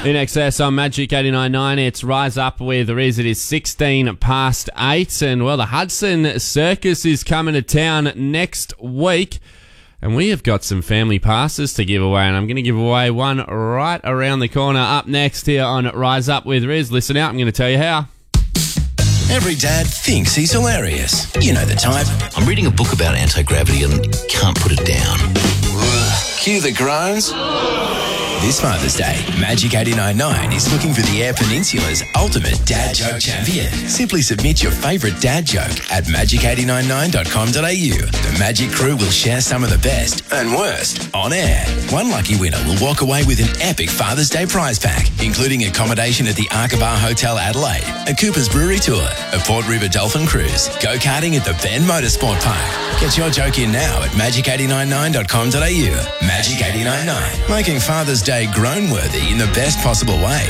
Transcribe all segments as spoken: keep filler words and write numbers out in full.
In excess on Magic eighty-nine point nine, it's Rise Up with Riz. It is sixteen past eight, and well, the Hudson Circus is coming to town next week, and we have got some family passes to give away, and I'm going to give away one right around the corner up next here on Rise Up with Riz. Listen out, I'm going to tell you how. Every dad thinks he's hilarious. You know the type. I'm reading a book about anti-gravity and can't put it down. Cue the groans. This Father's Day, Magic eighty-nine point nine is looking for the Eyre Peninsula's ultimate dad joke champion. Simply submit your favourite dad joke at magic eight nine nine dot com dot a u. The Magic crew will share some of the best and worst on air. One lucky winner will walk away with an epic Father's Day prize pack, including accommodation at the Arkabar Hotel Adelaide, a Cooper's Brewery tour, a Port River Dolphin cruise, go-karting at the Bend Motorsport Park. Get your joke in now at magic eight nine nine dot com dot a u. Magic eighty-nine point nine, making Father's Day grown-worthy in the best possible way.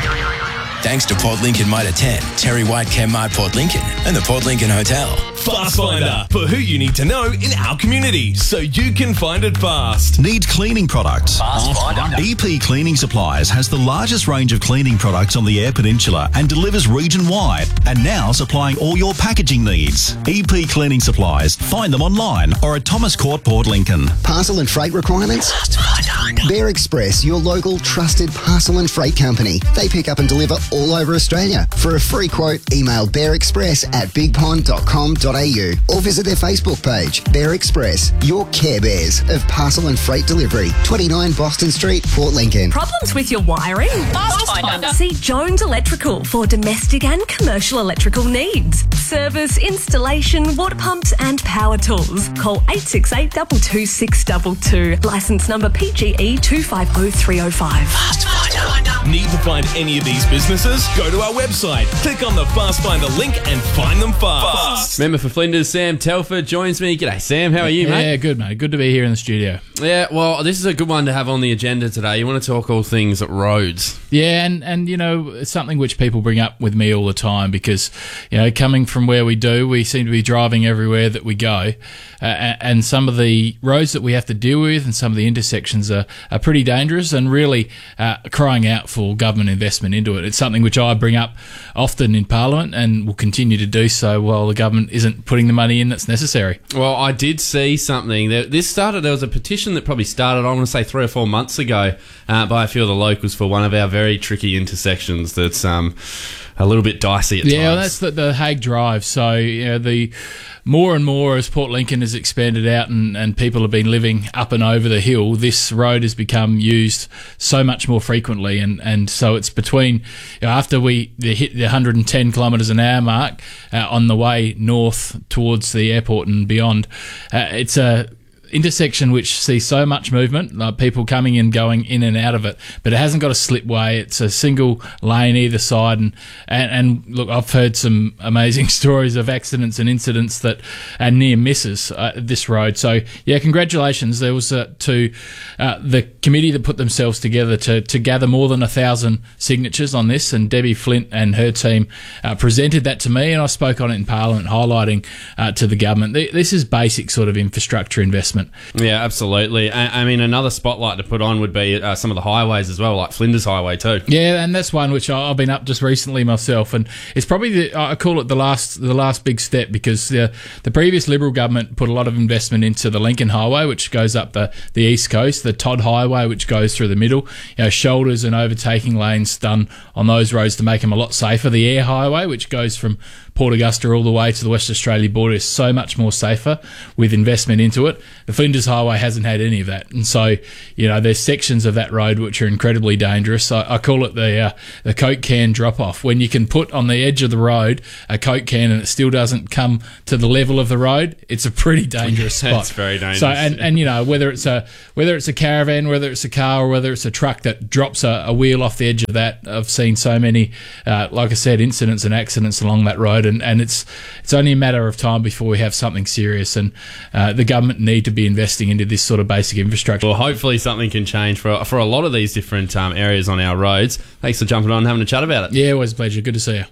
Thanks to Port Lincoln Motor ten, Terry White Chemmart Port Lincoln, and the Port Lincoln Hotel. Fast Finder, for who you need to know in our community, so you can find it fast. Need cleaning products? Fast Finder. E P Cleaning Supplies has the largest range of cleaning products on the Eyre Peninsula and delivers region-wide, and now supplying all your packaging needs. E P Cleaning Supplies. Find them online or at Thomas Court, Port Lincoln. Parcel and freight requirements? Fast Finder. Bear Express, your local trusted parcel and freight company. They pick up and deliver all over Australia. For a free quote, email bear express at big pond dot com dot a u or visit their Facebook page. Bear Express, your Care Bears of parcel and freight delivery. twenty-nine Boston Street, Port Lincoln. Problems with your wiring? Fast Finder. See Jones Electrical for domestic and commercial electrical needs. Service, installation, water pumps and power tools. Call eight six eight, two two six two two. Licence number P G E two five zero three zero five. Fast Finder. Need to find any of these businesses? Go to our website, click on the Fast Finder link and find them fast. Member for Flinders, Sam Telford, joins me. G'day, Sam. How are you, mate? Yeah, good, mate. Good to be here in the studio. Yeah, well, this is a good one to have on the agenda today. You want to talk all things roads. Yeah, and, and you know, it's something which people bring up with me all the time because, you know, coming from where we do, we seem to be driving everywhere that we go. Uh, and some of the roads that we have to deal with and some of the intersections are, are pretty dangerous and really uh, crying out for government investment into it. It's something which I bring up often in Parliament and will continue to do so while the government isn't putting the money in that's necessary. Well, I did see something. This started, there was a petition that probably started, I want to say, three or four months ago uh, by a few of the locals for one of our very tricky intersections that's um, a little bit dicey at yeah, times. Yeah, well, that's the, the Hague Drive. So, you know, the more and more as Port Lincoln has expanded out and, and people have been living up and over the hill, this road has become used so much more frequently. And, and so it's between, you know, after we hit the one hundred ten kilometres an hour mark uh, on the way north towards the airport and beyond, uh, it's a intersection which sees so much movement, like people coming and going in and out of it, but it hasn't got a slipway. It's a single lane either side, and and, and look, I've heard some amazing stories of accidents and incidents that are near misses uh, this road. So yeah, congratulations. There was uh, to uh, the committee that put themselves together to to gather more than a thousand signatures on this, and Debbie Flint and her team uh, presented that to me, and I spoke on it in Parliament, highlighting uh, to the government this is basic sort of infrastructure investment. Yeah, absolutely. I, I mean, another spotlight to put on would be uh, some of the highways as well, like Flinders Highway too. Yeah, and that's one which I've been up just recently myself, and it's probably the, I call it the last the last big step because the the previous Liberal government put a lot of investment into the Lincoln Highway, which goes up the, the east coast, the Todd Highway, which goes through the middle, you know, shoulders and overtaking lanes done on those roads to make them a lot safer. The Eyre Highway, which goes from Port Augusta all the way to the West Australia border, is so much more safer with investment into it. The Flinders Highway hasn't had any of that, and so you know there's sections of that road which are incredibly dangerous. I, I call it the uh, the Coke can drop off, when you can put on the edge of the road a Coke can and it still doesn't come to the level of the road. It's a pretty dangerous spot. It's very dangerous. So and, and you know whether it's a whether it's a caravan, whether it's a car, or whether it's a truck that drops a, a wheel off the edge of that, I've seen so many, uh, like I said, incidents and accidents along that road, and, and it's it's only a matter of time before we have something serious, and uh, the government need to be investing into this sort of basic infrastructure. Well, hopefully something can change for for a lot of these different um, areas on our roads. Thanks for jumping on and having a chat about it. Yeah, always a pleasure. Good to see you.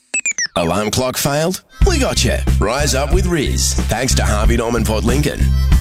Alarm clock failed? We got you. Rise up with Riz. Thanks to Harvey Norman Port Lincoln.